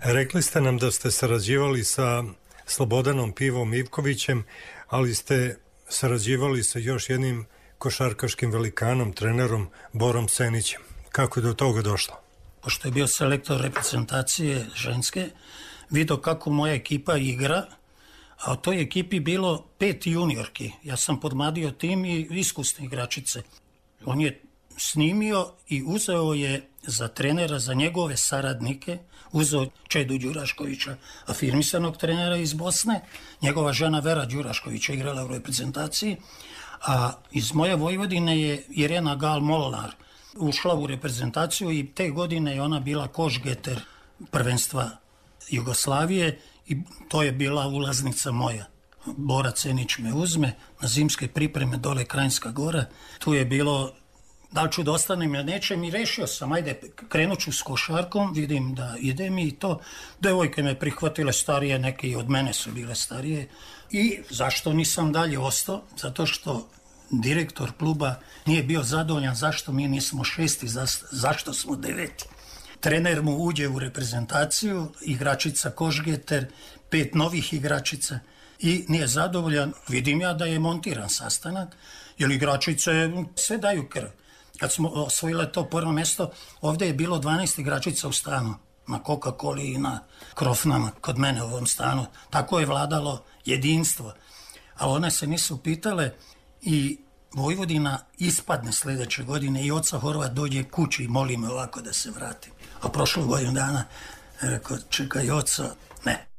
Rekli ste nam da ste sarađivali sa Slobodanom Pivom Ivkovićem, ali ste sarađivali sa još jednim košarkaškim velikanom, trenerom Borom Senićem. Kako je do toga došlo? Pošto je bio selektor reprezentacije ženske, vidio kako moja ekipa igra, a u toj ekipi bilo 5 juniorki. Ja sam podmladio tim i iskusne igračice. On je snimio i uzeo je za trenera, za njegove saradnike, uzeo Čedu Đuraškovića, afirmisanog trenera iz Bosne, njegova žena Vera Đuraškovića igrala u reprezentaciji, a iz moje Vojvodine je Irena Gal-Molnar ušla u reprezentaciju i te godine je ona bila košgeter prvenstva Jugoslavije i to je bila ulaznica moja. Bora Cenić me uzme na zimske pripreme dole Krajinska Gora. Tu je bilo da li ću da ostanem ili nećem i rešio sam, ajde, krenut ću s košarkom, vidim da ide mi i to. Devojke me prihvatile starije, neke i od mene su bile starije. I zašto nisam dalje ostao? Zato što direktor kluba nije bio zadovoljan zašto mi nismo 6, zašto smo 9. Trener mu uđe u reprezentaciju, igračica košgeter, 5 novih igračica i nije zadovoljan. Vidim ja da je montiran sastanak, jer igračice sve daju krv. Kad smo osvojile to prvo mesto, ovdje je bilo 12 igračica u stanu, na Coca-Coli i na krofnama, kod mene u ovom stanu. Tako je vladalo jedinstvo. Ali one se nisu pitale i Vojvodina ispadne sljedeće godine i oca Horvat dođe kući i moli me ovako da se vratim. A prošlo godinu dana rekao, čekaj oca, ne.